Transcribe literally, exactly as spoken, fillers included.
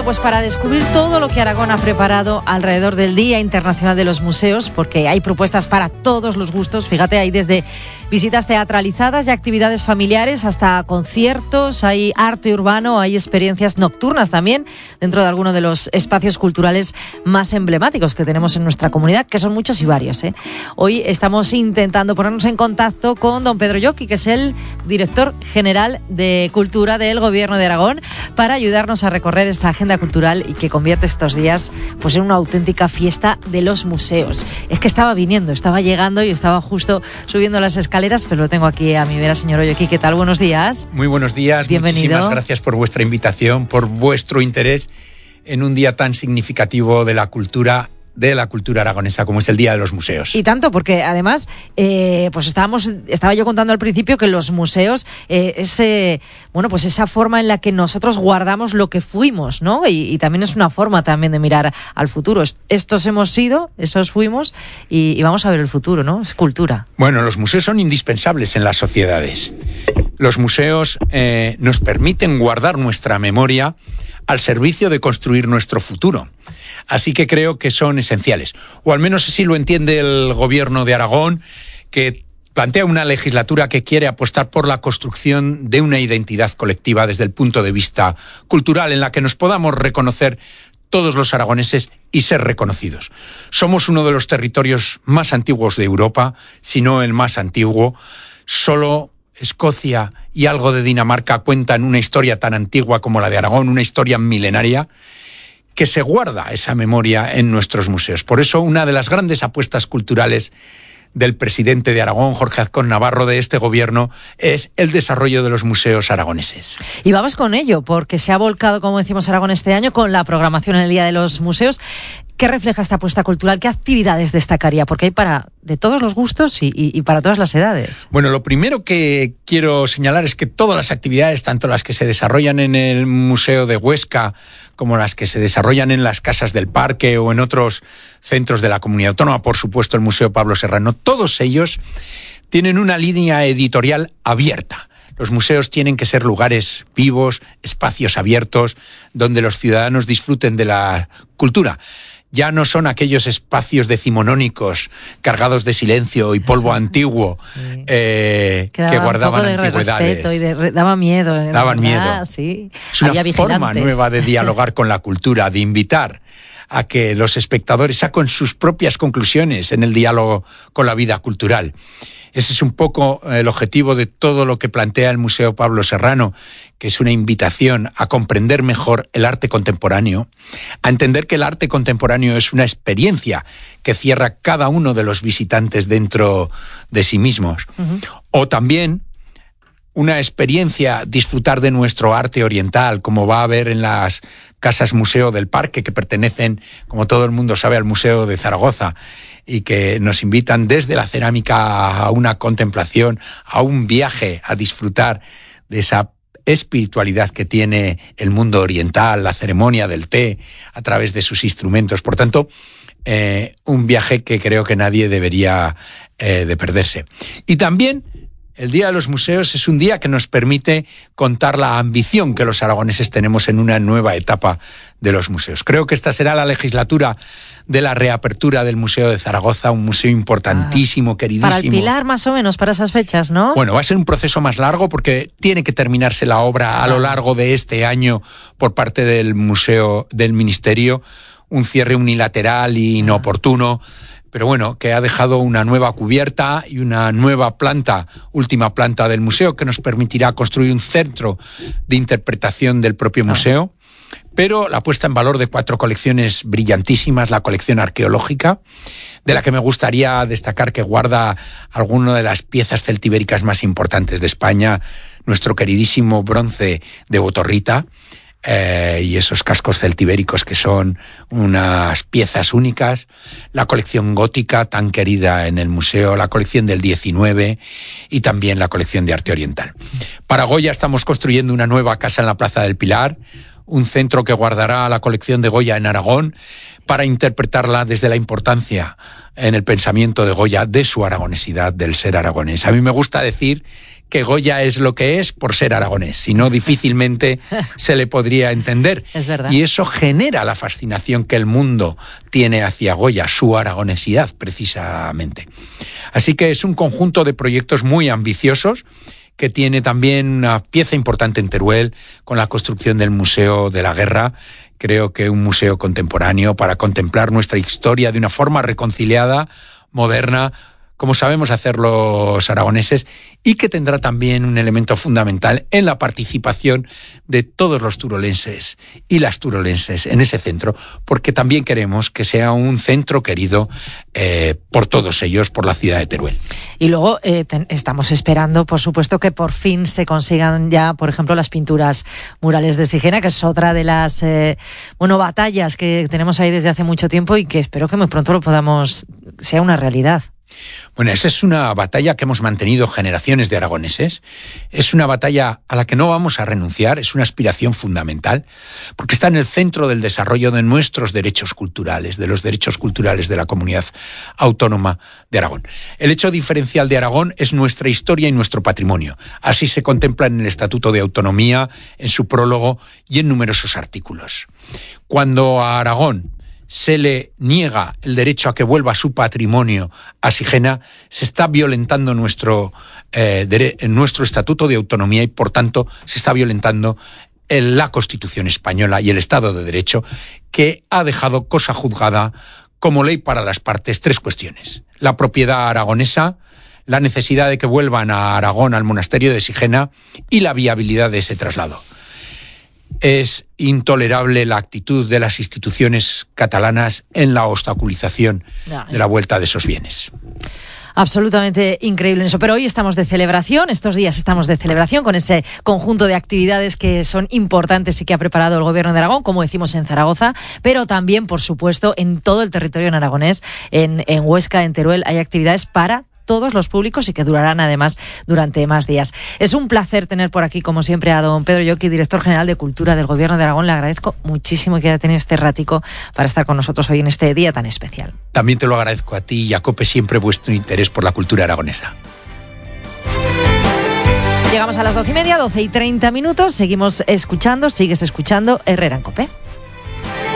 Bueno, pues para descubrir todo lo que Aragón ha preparado alrededor del Día Internacional de los Museos, porque hay propuestas para todos los gustos, fíjate, hay desde visitas teatralizadas y actividades familiares hasta conciertos, hay arte urbano, hay experiencias nocturnas también dentro de algunos de los espacios culturales más emblemáticos que tenemos en nuestra comunidad, que son muchos y varios, ¿eh? Hoy estamos intentando ponernos en contacto con don Pedro Lloqui, que es el director general de Cultura del Gobierno de Aragón, para ayudarnos a recorrer esta agenda cultural y que convierte estos días pues en una auténtica fiesta de los museos. Es que estaba viniendo, estaba llegando y estaba justo subiendo las escaleras, pero lo tengo aquí a mi vera, señor Lloqui. ¿Qué tal? Buenos días. Muy buenos días. Bienvenido. Muchísimas gracias por vuestra invitación, por vuestro interés en un día tan significativo de la cultura de la cultura aragonesa como es el Día de los Museos. Y tanto, porque además, eh, pues estábamos, estaba yo contando al principio que los museos, eh, ese, bueno, pues esa forma en la que nosotros guardamos lo que fuimos, ¿no? Y, y también es una forma también de mirar al futuro. Estos hemos sido, esos fuimos, y, y vamos a ver el futuro, ¿no? Es cultura. Bueno, los museos son indispensables en las sociedades. Los museos eh, nos permiten guardar nuestra memoria al servicio de construir nuestro futuro. Así que creo que son esenciales. O al menos así lo entiende el Gobierno de Aragón, que plantea una legislatura que quiere apostar por la construcción de una identidad colectiva desde el punto de vista cultural, en la que nos podamos reconocer todos los aragoneses y ser reconocidos. Somos uno de los territorios más antiguos de Europa, si no el más antiguo. Solo Escocia y algo de Dinamarca cuentan una historia tan antigua como la de Aragón, una historia milenaria, que se guarda esa memoria en nuestros museos. Por eso, una de las grandes apuestas culturales del presidente de Aragón, Jorge Azcón Navarro, de este gobierno, es el desarrollo de los museos aragoneses. Y vamos con ello, porque se ha volcado, como decimos, Aragón este año con la programación en el Día de los Museos. ¿Qué refleja esta apuesta cultural? ¿Qué actividades destacaría? Porque hay para de todos los gustos y, y, y para todas las edades. Bueno, lo primero que quiero señalar es que todas las actividades, tanto las que se desarrollan en el Museo de Huesca como las que se desarrollan en las Casas del Parque o en otros centros de la Comunidad Autónoma, por supuesto el Museo Pablo Serrano, todos ellos tienen una línea editorial abierta. Los museos tienen que ser lugares vivos, espacios abiertos, donde los ciudadanos disfruten de la cultura. Ya no son aquellos espacios decimonónicos cargados de silencio y polvo Eso, sí. antiguo eh, que, que guardaban un poco de antigüedades. Y de, daba miedo. Daban verdad, miedo. Sí. Es una Había forma vigilantes. nueva de dialogar con la cultura, de invitar a que los espectadores saquen sus propias conclusiones en el diálogo con la vida cultural. Ese es un poco el objetivo de todo lo que plantea el Museo Pablo Serrano, que es una invitación a comprender mejor el arte contemporáneo, a entender que el arte contemporáneo es una experiencia que cierra cada uno de los visitantes dentro de sí mismos. Uh-huh. O también una experiencia, disfrutar de nuestro arte oriental, como va a haber en las Casas Museo del Parque, que pertenecen, como todo el mundo sabe, al Museo de Zaragoza, y que nos invitan desde la cerámica a una contemplación, a un viaje, a disfrutar de esa espiritualidad que tiene el mundo oriental, la ceremonia del té, a través de sus instrumentos. Por tanto, eh, un viaje que creo que nadie debería eh, de perderse. Y también el Día de los Museos es un día que nos permite contar la ambición que los aragoneses tenemos en una nueva etapa de los museos. Creo que esta será la legislatura de la reapertura del Museo de Zaragoza, un museo importantísimo, ah, queridísimo. Para el Pilar, más o menos, para esas fechas, ¿no? Bueno, va a ser un proceso más largo porque tiene que terminarse la obra a lo largo de este año por parte del Museo, del Ministerio, un cierre unilateral e inoportuno. Pero bueno, que ha dejado una nueva cubierta y una nueva planta, última planta del museo, que nos permitirá construir un centro de interpretación del propio museo. Pero la puesta en valor de cuatro colecciones brillantísimas, la colección arqueológica, de la que me gustaría destacar que guarda alguna de las piezas celtibéricas más importantes de España, nuestro queridísimo bronce de Botorrita, Eh, y esos cascos celtibéricos que son unas piezas únicas, la colección gótica tan querida en el museo, la colección del diecinueve y también la colección de arte oriental. Para Goya estamos construyendo una nueva casa en la Plaza del Pilar, un centro que guardará la colección de Goya en Aragón para interpretarla desde la importancia en el pensamiento de Goya de su aragonesidad, del ser aragonés. A mí me gusta decir que Goya es lo que es por ser aragonés, si no difícilmente se le podría entender. Es verdad. Y eso genera la fascinación que el mundo tiene hacia Goya, su aragonesidad precisamente. Así que es un conjunto de proyectos muy ambiciosos que tiene también una pieza importante en Teruel con la construcción del Museo de la Guerra. Creo que un museo contemporáneo para contemplar nuestra historia de una forma reconciliada, moderna, como sabemos hacer los aragoneses, y que tendrá también un elemento fundamental en la participación de todos los turolenses y las turolenses en ese centro, porque también queremos que sea un centro querido eh, por todos ellos, por la ciudad de Teruel. Y luego eh, ten, estamos esperando, por supuesto, que por fin se consigan ya, por ejemplo, las pinturas murales de Sigena, que es otra de las eh, bueno batallas que tenemos ahí desde hace mucho tiempo y que espero que muy pronto lo podamos, sea una realidad. Bueno, esa es una batalla que hemos mantenido generaciones de aragoneses. Es una batalla a la que no vamos a renunciar, es una aspiración fundamental, porque está en el centro del desarrollo de nuestros derechos culturales, de los derechos culturales de la comunidad autónoma de Aragón. El hecho diferencial de Aragón es nuestra historia y nuestro patrimonio. Así se contempla en el Estatuto de Autonomía, en su prólogo y en numerosos artículos. Cuando a Aragón se le niega el derecho a que vuelva su patrimonio a Sigena, se está violentando nuestro, eh, dere- nuestro Estatuto de Autonomía y, por tanto, se está violentando el, la Constitución española y el Estado de Derecho, que ha dejado cosa juzgada como ley para las partes tres cuestiones: la propiedad aragonesa, la necesidad de que vuelvan a Aragón, al monasterio de Sigena, y la viabilidad de ese traslado. Es intolerable la actitud de las instituciones catalanas en la obstaculización no, de la vuelta de esos bienes. Absolutamente increíble en eso. Pero hoy estamos de celebración, estos días estamos de celebración con ese conjunto de actividades que son importantes y que ha preparado el Gobierno de Aragón, como decimos en Zaragoza, pero también, por supuesto, en todo el territorio en aragonés, en, en Huesca, en Teruel, hay actividades para todos los públicos y que durarán además durante más días. Es un placer tener por aquí, como siempre, a don Pedro Lloqui, director general de Cultura del Gobierno de Aragón. Le agradezco muchísimo que haya tenido este ratico para estar con nosotros hoy en este día tan especial. También te lo agradezco a ti y a COPE siempre vuestro interés por la cultura aragonesa. Llegamos a las doce y media, doce y treinta minutos. Seguimos escuchando, sigues escuchando Herrera en COPE.